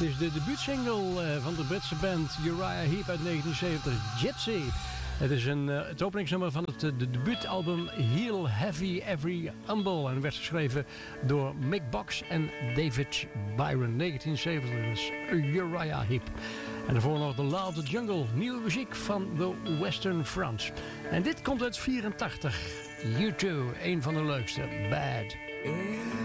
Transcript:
Het is de debuutsingle van de Britse band Uriah Heep uit 1970, Gypsy. Het is het openingsnummer van het debuutalbum Heel Heavy Every Humble. En werd geschreven door Mick Box en David Byron. 1970 is Uriah Heep. En daarvoor nog The Law of the Jungle. Nieuwe muziek van The Western Front. En dit komt uit 84. U2, een van de leukste. Bad.